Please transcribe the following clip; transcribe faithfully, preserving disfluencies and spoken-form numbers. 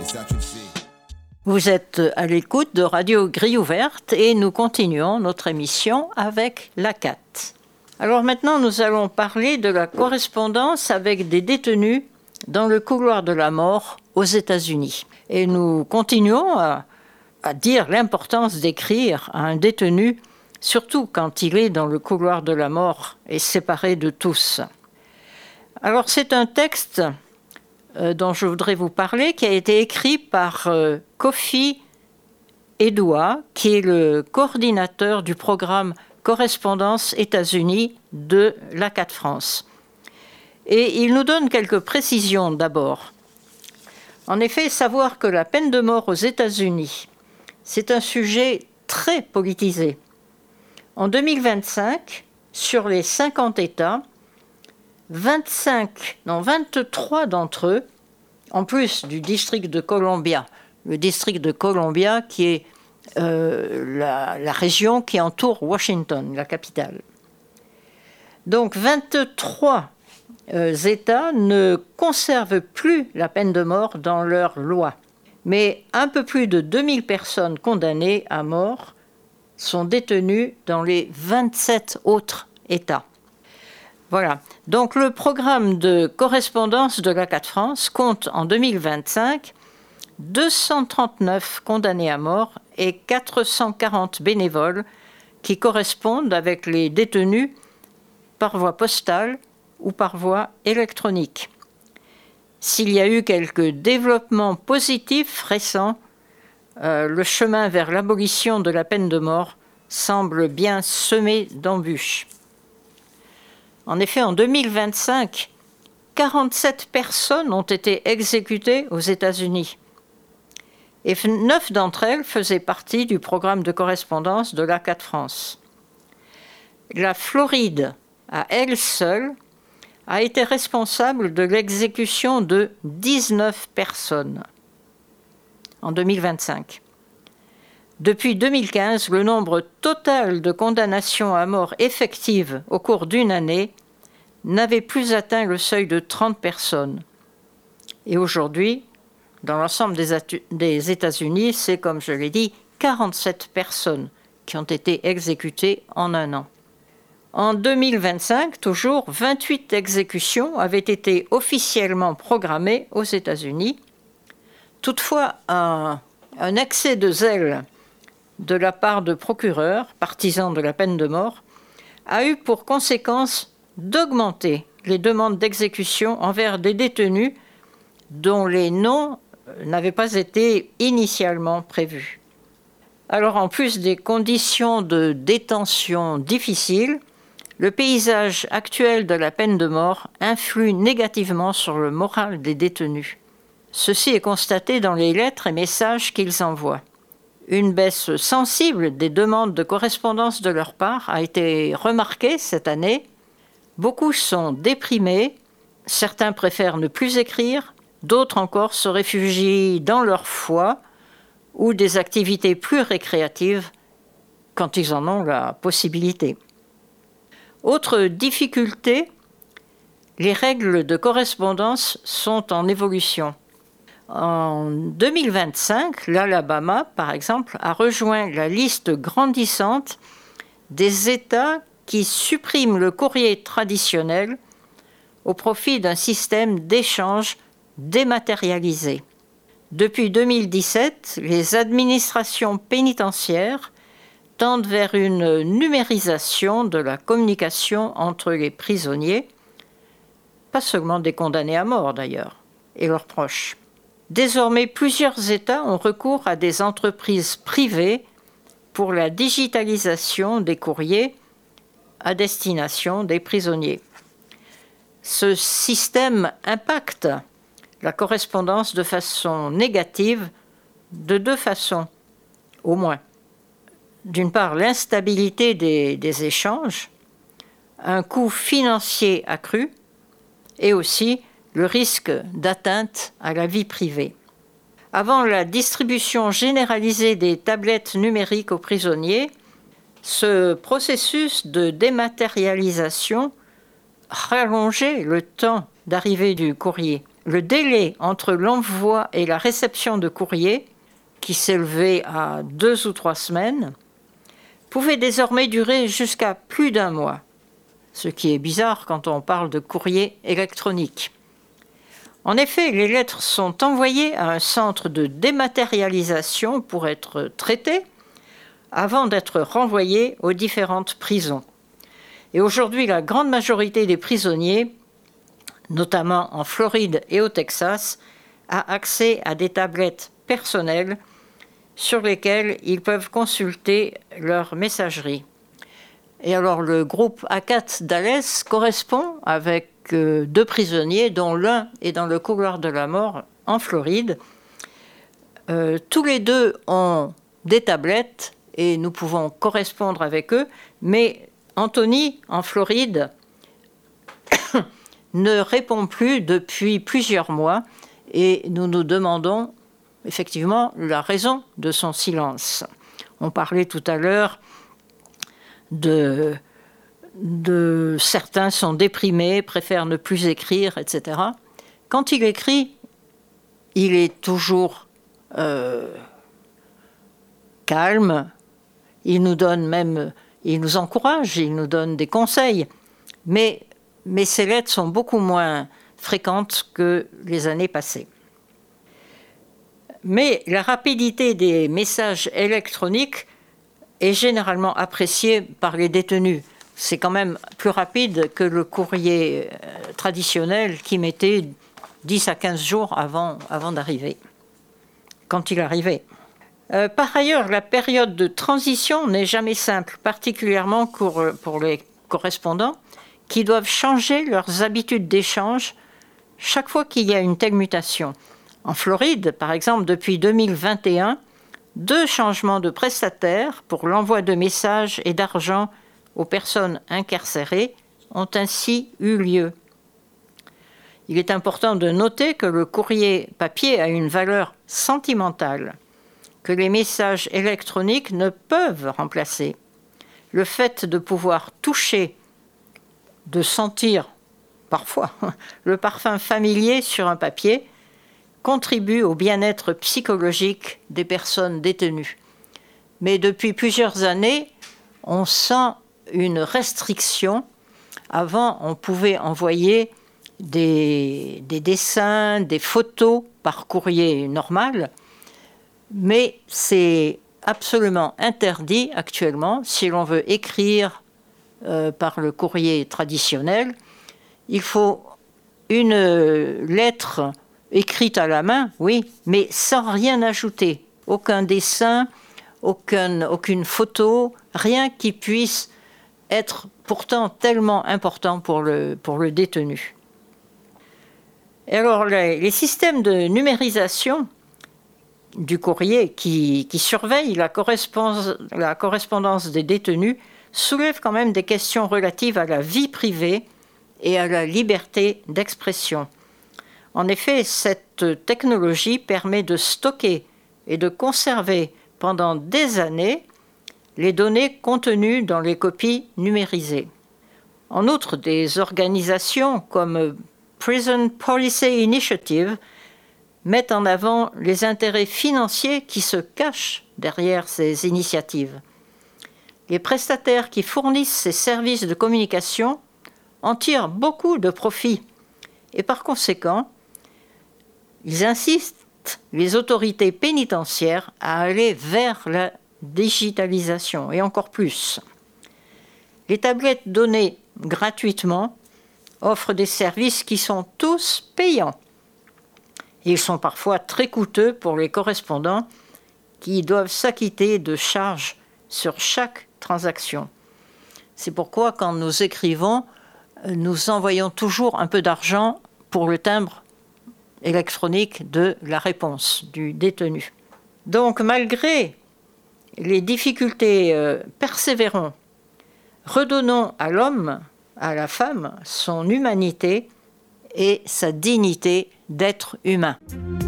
Vous êtes à l'écoute de Radio Grille Ouverte et nous continuons notre émission avec l'A C A T. Alors maintenant, nous allons parler de la correspondance avec des détenus dans le couloir de la mort aux États-Unis. Et nous continuons à, à dire l'importance d'écrire à un détenu, surtout quand il est dans le couloir de la mort et séparé de tous. Alors c'est un texte euh, dont je voudrais vous parler, qui a été écrit par euh, Kofi Edouard, qui est le coordinateur du programme Correspondance États-Unis de l'A C A T France. Et il nous donne quelques précisions d'abord. En effet, savoir que la peine de mort aux États-Unis, c'est un sujet très politisé. En deux mille vingt-cinq, sur les cinquante États, vingt-cinq, non, vingt-trois d'entre eux, en plus du district de Columbia, le district de Columbia qui est euh, la, la région qui entoure Washington, la capitale. Donc vingt-trois euh, États ne conservent plus la peine de mort dans leur loi. Mais un peu plus de deux mille personnes condamnées à mort sont détenues dans les vingt-sept autres États. Voilà. Donc le programme de correspondance de l'A C A T France compte en deux mille vingt-cinq deux cent trente-neuf condamnés à mort et quatre cent quarante bénévoles qui correspondent avec les détenus par voie postale ou par voie électronique. S'il y a eu quelques développements positifs récents, euh, le chemin vers l'abolition de la peine de mort semble bien semé d'embûches. En effet, en deux mille vingt-cinq, quarante-sept personnes ont été exécutées aux États-Unis. Et neuf d'entre elles faisaient partie du programme de correspondance de l'A C A T France. La Floride, à elle seule, a été responsable de l'exécution de dix-neuf personnes en deux mille vingt-cinq. Depuis deux mille quinze, le nombre total de condamnations à mort effectives au cours d'une année n'avait plus atteint le seuil de trente personnes. Et aujourd'hui, dans l'ensemble des, atu- des États-Unis, c'est, comme je l'ai dit, quarante-sept personnes qui ont été exécutées en un an. En deux mille vingt-cinq, toujours, vingt-huit exécutions avaient été officiellement programmées aux États-Unis. Toutefois, un, un excès de zèle de la part de procureurs, partisans de la peine de mort, a eu pour conséquence d'augmenter les demandes d'exécution envers des détenus dont les noms n'avaient pas été initialement prévus. Alors, en plus des conditions de détention difficiles, le paysage actuel de la peine de mort influe négativement sur le moral des détenus. Ceci est constaté dans les lettres et messages qu'ils envoient. Une baisse sensible des demandes de correspondance de leur part a été remarquée cette année. Beaucoup sont déprimés, certains préfèrent ne plus écrire, d'autres encore se réfugient dans leur foi ou des activités plus récréatives quand ils en ont la possibilité. Autre difficulté, les règles de correspondance sont en évolution. En deux mille vingt-cinq, l'Alabama, par exemple, a rejoint la liste grandissante des États qui suppriment le courrier traditionnel au profit d'un système d'échange dématérialisé. Depuis deux mille dix-sept, les administrations pénitentiaires tendent vers une numérisation de la communication entre les prisonniers, pas seulement des condamnés à mort d'ailleurs, et leurs proches. Désormais, plusieurs États ont recours à des entreprises privées pour la digitalisation des courriers à destination des prisonniers. Ce système impacte la correspondance de façon négative de deux façons, au moins. D'une part, l'instabilité des, des échanges, un coût financier accru et aussi le risque d'atteinte à la vie privée. Avant la distribution généralisée des tablettes numériques aux prisonniers, ce processus de dématérialisation rallongeait le temps d'arrivée du courrier. le délai entre l'envoi et la réception de courrier, qui s'élevait à deux ou trois semaines, pouvait désormais durer jusqu'à plus d'un mois, ce qui est bizarre quand on parle de courrier électronique. En effet, les lettres sont envoyées à un centre de dématérialisation pour être traitées avant d'être renvoyées aux différentes prisons. Et aujourd'hui, la grande majorité des prisonniers, notamment en Floride et au Texas, a accès à des tablettes personnelles sur lesquelles ils peuvent consulter leur messagerie. Et alors le groupe A quatre Dalles correspond avec euh, deux prisonniers dont l'un est dans le couloir de la mort en Floride. Euh, tous les deux ont des tablettes et nous pouvons correspondre avec eux, mais Anthony, en Floride, ne répond plus depuis plusieurs mois et nous nous demandons effectivement la raison de son silence. On parlait tout à l'heure de, de certains sont déprimés, préfèrent ne plus écrire, et cetera. Quand il écrit, il est toujours euh, calme, il nous donne même, il nous encourage, il nous donne des conseils, mais, mais ses lettres sont beaucoup moins fréquentes que les années passées. Mais la rapidité des messages électroniques est généralement appréciée par les détenus. C'est quand même plus rapide que le courrier traditionnel qui mettait dix à quinze jours avant, avant d'arriver, quand il arrivait. Euh, par ailleurs, la période de transition n'est jamais simple, particulièrement pour, pour les correspondants qui doivent changer leurs habitudes d'échange chaque fois qu'il y a une telle mutation. En Floride, par exemple, depuis deux mille vingt et un, deux changements de prestataires pour l'envoi de messages et d'argent aux personnes incarcérées ont ainsi eu lieu. Il est important de noter que le courrier papier a une valeur sentimentale, que les messages électroniques ne peuvent remplacer. Le fait de pouvoir toucher, de sentir parfois le parfum familier sur un papier, contribue au bien-être psychologique des personnes détenues. Mais depuis plusieurs années, on sent une restriction. Avant, on pouvait envoyer des, des dessins, des photos par courrier normal, mais c'est absolument interdit actuellement si l'on veut écrire euh, par le courrier traditionnel. Il faut une lettre écrite à la main, oui, mais sans rien ajouter. Aucun dessin, aucun, aucune photo, rien qui puisse être pourtant tellement important pour le, pour le détenu. Et alors, les, les systèmes de numérisation du courrier qui, qui surveillent la correspondance, la correspondance des détenus soulèvent quand même des questions relatives à la vie privée et à la liberté d'expression. En effet, cette technologie permet de stocker et de conserver pendant des années les données contenues dans les copies numérisées. En outre, des organisations comme Prison Policy Initiative mettent en avant les intérêts financiers qui se cachent derrière ces initiatives. Les prestataires qui fournissent ces services de communication en tirent beaucoup de profit et par conséquent, ils insistent, les autorités pénitentiaires, à aller vers la digitalisation, et encore plus. Les tablettes données gratuitement offrent des services qui sont tous payants. Ils sont parfois très coûteux pour les correspondants qui doivent s'acquitter de charges sur chaque transaction. C'est pourquoi, quand nous écrivons, nous envoyons toujours un peu d'argent pour le timbre électronique de la réponse du détenu. Donc, malgré les difficultés, euh, persévérons, redonnons à l'homme, à la femme, son humanité et sa dignité d'être humain.